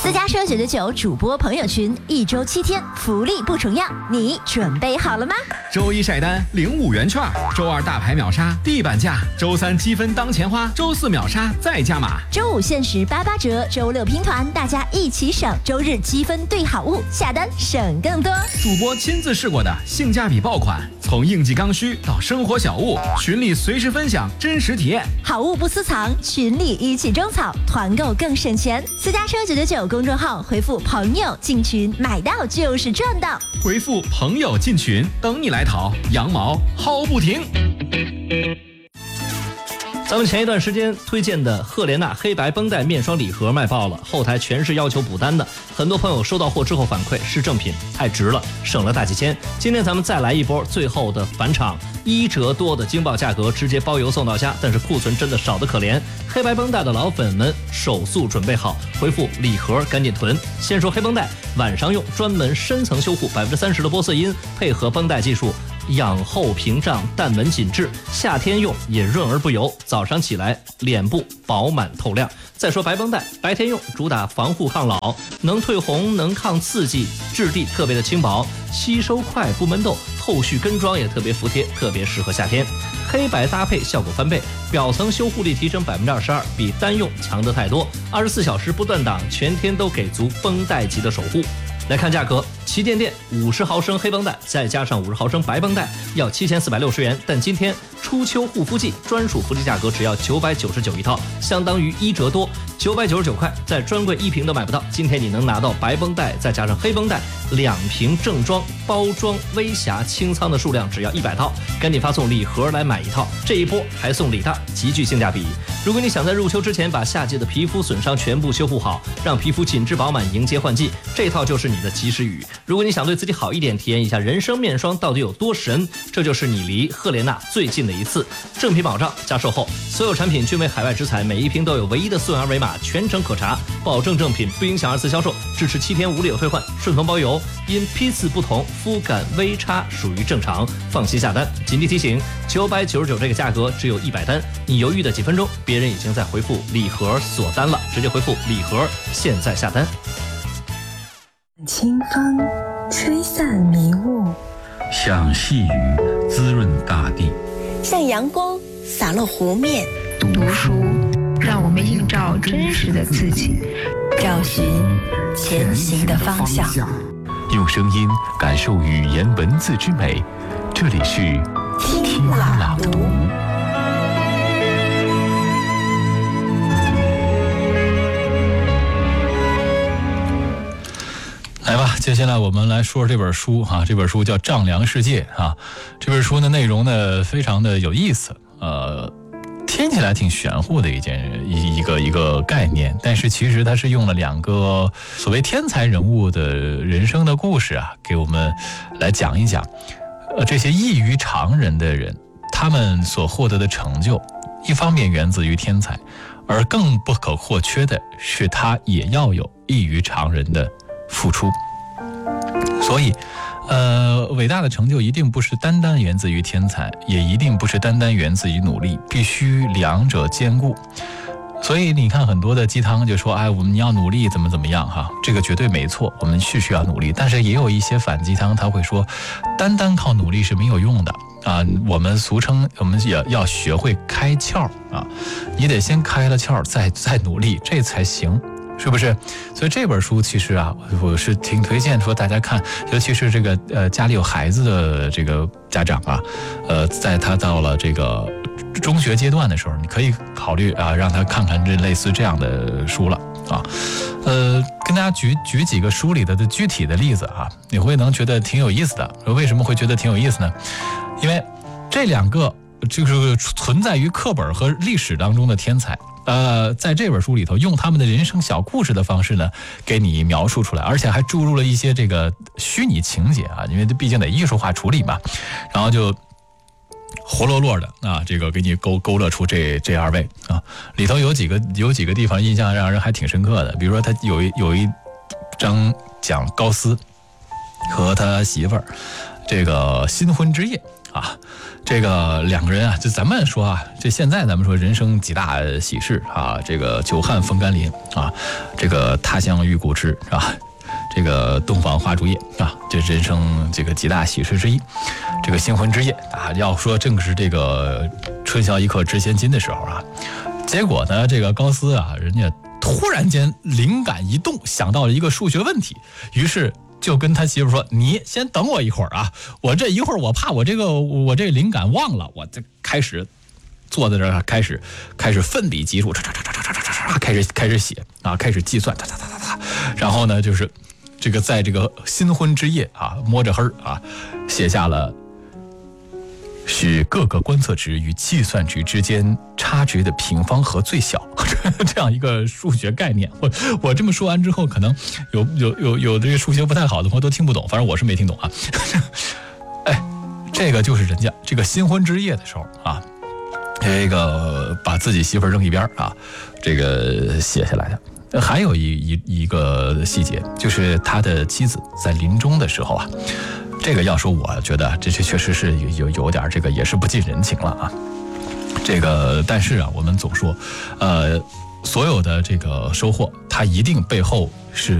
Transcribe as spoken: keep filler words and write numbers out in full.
私家车九九九主播朋友群，一周七天，福利不重样，你准备好了吗？ 周一晒单领五元券，周二大牌秒杀地板价，周三积分当钱花，周四秒杀再加码， 周五限时八八折，周六拼团，大家一起省，周日积分兑好物，下单省更多。 主播亲自试过的性价比爆款，从应季刚需到生活小物，群里随时分享真实体验， 好物不私藏，群里一起种草，团购更省钱。私家车九九九公众号回复朋友进群，买到就是赚到。 回复朋友进群，等你来淘，羊毛薅不停。 咱们前一段时间推荐的赫莲娜黑白绷带面霜礼盒卖爆了，后台全是要求补单的，很多朋友收到货之后反馈是正品，太值了，省了大几千。今天咱们再来一波最后的返场，一折多的惊爆价格，直接包邮送到家，但是库存真的少得可怜。黑白绷带的老粉们手速准备好，回复礼盒赶紧囤。先说黑绷带，晚上用专门深层修护，百分之三十的玻色因配合绷带技术，养厚屏障，淡纹紧致，夏天用也润而不油，早上起来脸部饱满透亮。再说白绷带，白天用主打防护抗老，能退红，能抗刺激，质地特别的轻薄，吸收快不闷痘，后续跟妆也特别服帖，特别适合夏天。黑白搭配效果翻倍，表层修护力提升百分之二十二，比单用强得太多，二十四小时不断档，全天都给足绷带级的守护。来看价格，旗舰店五十毫升黑绷带再加上五十毫升白绷带要七千四百六十元，但今天初秋护肤季专属福利价格只要九百九十九一套，相当于一折多，九百九十九块，在专柜一瓶都买不到。今天你能拿到白绷带再加上黑绷带两瓶正装，包装微瑕清仓的数量只要一百套，赶紧发送礼盒来买一套，这一波还送礼大，极具性价比。如果你想在入秋之前把夏季的皮肤损伤全部修复好，让皮肤紧致饱满，迎接换季，这套就是你的及时雨。如果你想对自己好一点，体验一下人参面霜到底有多神，这就是你离赫莲娜最近的一次。正品保障加售后，所有产品均为海外直采，每一瓶都有唯一的溯源二维码，全程可查，保证正品，不影响二次销售，支持七天无理由退换，顺丰包邮。因批次不同，肤感微差属于正常，放心下单。紧急提醒，九百九十九这个价格只有一百单，你犹豫的几分钟，别人已经在回复礼盒锁单了，直接回复礼盒，现在下单。 清风吹散迷雾， 像细雨滋润大地， 像阳光洒落湖面。 读书让我们映照真实的自己， 找寻前行的方向， 用声音感受语言文字之美。这里是听朗读。 来吧，接下来我们来说这本书啊，这本书叫《丈量世界》啊。这本书的内容呢，非常的有意思，呃，听起来挺玄乎的一件一一个一个概念，但是其实它是用了两个所谓天才人物的人生的故事啊，给我们来讲一讲，呃，这些异于常人的人，他们所获得的成就，一方面源自于天才，而更不可或缺的是，他也要有异于常人的付出。所以呃，伟大的成就一定不是单单源自于天才，也一定不是单单源自于努力，必须两者兼顾。所以你看很多的鸡汤就说，哎，我们要努力怎么怎么样哈，这个绝对没错，我们是需要努力。但是也有一些反鸡汤，他会说单单靠努力是没有用的啊，我们俗称我们也要学会开窍啊，你得先开了窍再再努力，这才行，是不是？所以这本书其实啊，我是挺推荐说大家看，尤其是这个呃家里有孩子的这个家长啊，呃，在他到了这个中学阶段的时候，你可以考虑啊，让他看看这类似这样的书了啊。呃，跟大家举举几个书里的具体的例子啊，你会能觉得挺有意思的。为什么会觉得挺有意思呢？因为这两个就是存在于课本和历史当中的天才。呃，在这本书里头，用他们的人生小故事的方式呢，给你描述出来，而且还注入了一些这个虚拟情节啊，因为毕竟得艺术化处理嘛，然后就活络络的啊，这个给你勾勾勒出这这二位啊，里头有几个有几个地方印象让人还挺深刻的，比如说他有一有一章讲高斯和他媳妇儿这个新婚之夜啊。这个两个人啊，就咱们说啊，这现在咱们说人生几大喜事啊，这个久旱逢甘霖啊，这个他乡遇故知啊，这个洞房花烛夜啊，这人生这个几大喜事之一。这个新婚之夜啊，要说正是这个春宵一刻值千金的时候啊，结果呢，这个高斯啊，人家突然间灵感一动，想到了一个数学问题，于是就跟他媳妇说：“你先等我一会儿啊，我这一会儿我怕我这个我这个灵感忘了，我就开始坐在这儿，开始开始奋笔疾书，嚓嚓嚓嚓嚓嚓嚓嚓，开始开始写啊，开始计算，哒哒哒哒哒，然后呢，就是这个在这个新婚之夜啊，摸着黑啊，写下了。”使各个观测值与计算值之间差值的平方和最小这样一个数学概念。我我这么说完之后，可能有有有有这个数学不太好的朋友都听不懂，反正我是没听懂啊。哎，这个就是人家这个新婚之夜的时候啊，这个把自己媳妇儿扔一边啊，这个写下来的。还有一一一个细节，就是他的妻子在临终的时候啊。这个要说，我觉得这这确实是有有有点这个也是不近人情了啊。这个但是啊，我们总说，呃，所有的这个收获，它一定背后是